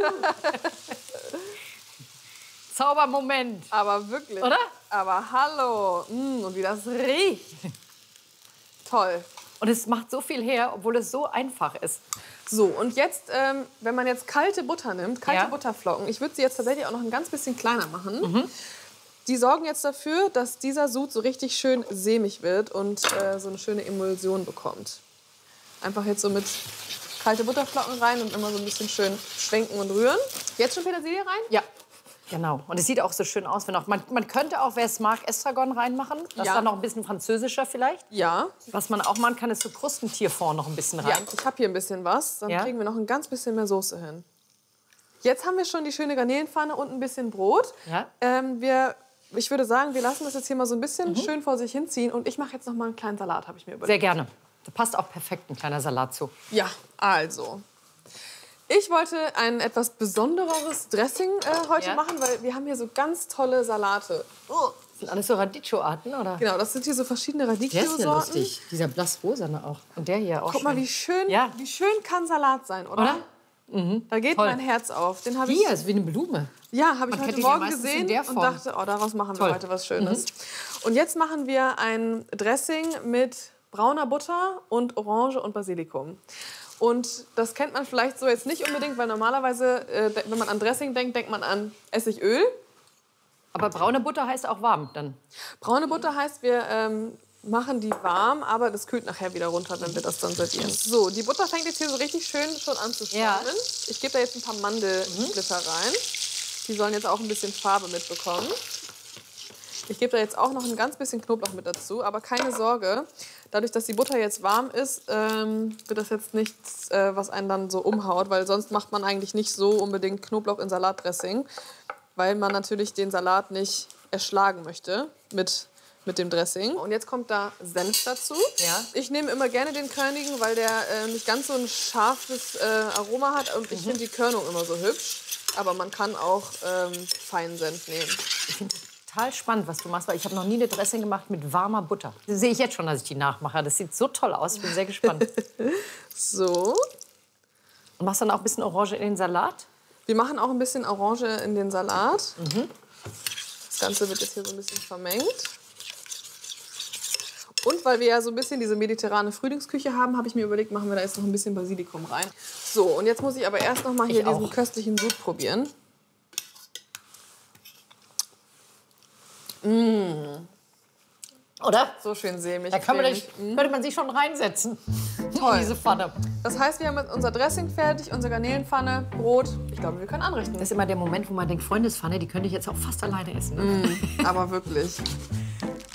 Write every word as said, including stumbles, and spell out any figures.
Zaubermoment. Aber wirklich. Oder? Aber hallo. Mm, und wie das riecht. Toll. Und es macht so viel her, obwohl es so einfach ist. So, und jetzt, ähm, wenn man jetzt kalte Butter nimmt, kalte Ja. Butterflocken, ich würde sie jetzt tatsächlich auch noch ein ganz bisschen kleiner machen. Mhm. Die sorgen jetzt dafür, dass dieser Sud so richtig schön sämig wird und äh, so eine schöne Emulsion bekommt. Einfach jetzt so mit kalte Butterflocken rein und immer so ein bisschen schön schwenken und rühren. Jetzt schon Petersilie rein? Ja. Genau. Und es sieht auch so schön aus. Wenn auch, man, man könnte auch, wer es mag, Estragon reinmachen. Das Ja. ist dann noch ein bisschen französischer vielleicht. Ja. Was man auch machen kann, ist so Krustentierfond noch ein bisschen rein. Ja, ich habe hier ein bisschen was. Dann Ja. kriegen wir noch ein ganz bisschen mehr Soße hin. Jetzt haben wir schon die schöne Garnelenpfanne und ein bisschen Brot. Ja. Ähm, wir, ich würde sagen, wir lassen das jetzt hier mal so ein bisschen schön vor sich hinziehen. Und ich mache jetzt noch mal einen kleinen Salat, habe ich mir überlegt. Sehr gerne. Da passt auch perfekt ein kleiner Salat zu. Ja, also. Ich wollte ein etwas besondereres Dressing äh, heute Ja. machen, weil wir haben hier so ganz tolle Salate. Oh. Das sind alles so Radicchio-Arten, oder? Genau, das sind hier so verschiedene Der ist ja Radicchio-Sorten. lustig. Dieser blassrosane auch. Und der hier auch Guck mal, schön. wie schön, Ja. wie schön kann Salat sein, oder? Oder? Da geht Toll. mein Herz auf. Den habe ich, Hier ist wie eine Blume. ja, habe ich Man heute kennt den ja Morgen meistens in gesehen der und Form. dachte, oh, daraus machen wir Toll. heute was Schönes. Und jetzt machen wir ein Dressing mit brauner Butter und Orange und Basilikum. Und das kennt man vielleicht so jetzt nicht unbedingt, weil normalerweise, äh, wenn man an Dressing denkt, denkt man an Essigöl. Aber braune Butter heißt auch warm dann. Braune Butter heißt, wir ähm, machen die warm, aber das kühlt nachher wieder runter, wenn wir das dann servieren. So, die Butter fängt jetzt hier so richtig schön schon an zu schäumen. Ja. Ich gebe da jetzt ein paar Mandelsplitter rein. Die sollen jetzt auch ein bisschen Farbe mitbekommen. Ich gebe da jetzt auch noch ein ganz bisschen Knoblauch mit dazu, aber keine Sorge. Dadurch, dass die Butter jetzt warm ist, ähm, wird das jetzt nichts, äh, was einen dann so umhaut, weil sonst macht man eigentlich nicht so unbedingt Knoblauch in Salatdressing, weil man natürlich den Salat nicht erschlagen möchte mit, mit dem Dressing. Und jetzt kommt da Senf dazu. Ja. Ich nehme immer gerne den körnigen, weil der äh, nicht ganz so ein scharfes äh, Aroma hat und ich finde die Körnung immer so hübsch. Aber man kann auch ähm, feinen Senf nehmen. Ich finde das total spannend, was du machst, weil ich habe noch nie eine Dressing gemacht mit warmer Butter. Das sehe ich jetzt schon, dass ich die nachmache. Das sieht so toll aus. Ich bin sehr gespannt. So. Und machst dann auch ein bisschen Orange in den Salat? Wir machen auch ein bisschen Orange in den Salat. Mhm. Das Ganze wird jetzt hier so ein bisschen vermengt. Und weil wir ja so ein bisschen diese mediterrane Frühlingsküche haben, habe ich mir überlegt, machen wir da jetzt noch ein bisschen Basilikum rein. So, und jetzt muss ich aber erst noch mal hier Ich auch. diesen köstlichen Sud probieren. Oder? So schön sämig. Da kann man cremig. nicht, könnte man sich schon reinsetzen. Toll. In diese Pfanne. Das heißt, wir haben jetzt unser Dressing fertig, unsere Garnelenpfanne, Brot. Ich glaube, wir können anrichten. Das ist immer der Moment, wo man denkt, Freundespfanne, die könnte ich jetzt auch fast alleine essen. Ne? Aber wirklich.